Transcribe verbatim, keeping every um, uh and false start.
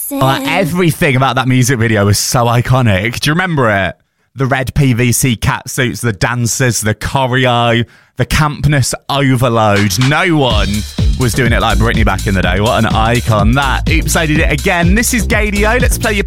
Like, everything about that music video was so iconic. Do you remember it? The red P V C catsuits, the dancers, the choreo, the campness overload. No one was doing it like Britney back in the day. What an icon. That. Oops, I did it again. This is Gadio. Let's play your